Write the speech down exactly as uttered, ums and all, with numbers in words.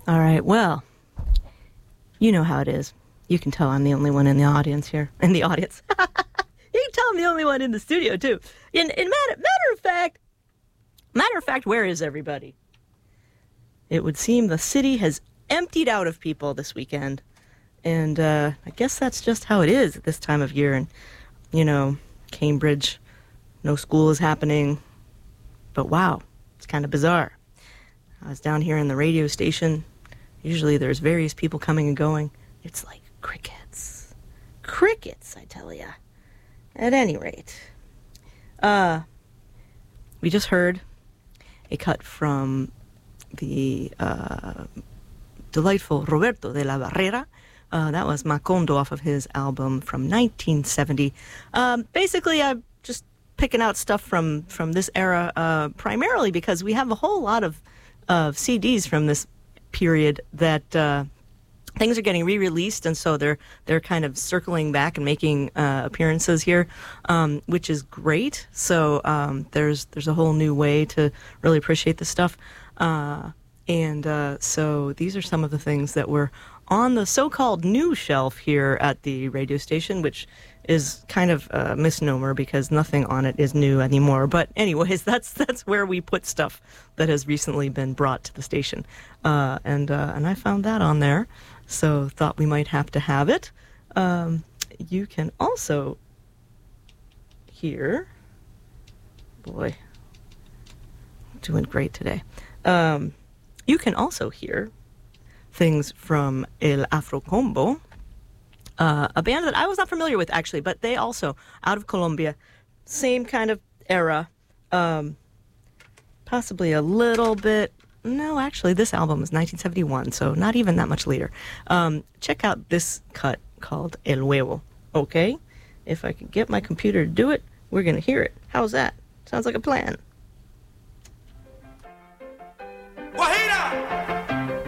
All right, well, you know how it is. You can tell I'm the only one in the audience here. In the audience. You can tell I'm the only one in the studio, too. In, in matter, matter of fact, matter of fact, where is everybody? It would seem the city has emptied out of people this weekend. And uh, I guess that's just how it is at this time of year. And, you know, Cambridge, no school is happening. But wow, it's kind of bizarre. I was down here in the radio station. Usually there's various people coming and going. It's like crickets. Crickets, I tell ya. At any rate, uh, we just heard a cut from the uh, delightful Roberto de la Barrera. Uh, that was Macondo off of his album from nineteen seventy. Um, basically, I'm just picking out stuff from, from this era, uh, primarily because we have a whole lot of, of C Ds from this period that uh, things are getting re-released, and so they're they're kind of circling back and making uh, appearances here, um, which is great. So um, there's there's a whole new way to really appreciate this stuff, uh, and uh, so these are some of the things that were on the so-called new shelf here at the radio station, which is kind of a misnomer because nothing on it is new anymore. But anyways, that's that's where we put stuff that has recently been brought to the station. Uh, and uh, and I found that on there, so thought we might have to have it. Um, you can also hear... Boy, doing great today. Um, you can also hear things from El Afro Combo, uh, a band that I was not familiar with, actually, but they also, out of Colombia, same kind of era, um, possibly a little bit, no, actually, this album is nineteen seventy-one, so not even that much later. Um, check out this cut called El Huevo, okay? If I can get my computer to do it, we're going to hear it. How's that? Sounds like a plan.